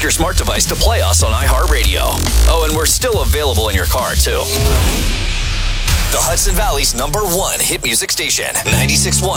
your smart device to play us on iHeartRadio. Oh, and we're still available in your car, too. The Hudson Valley's #1 hit music station, 96.1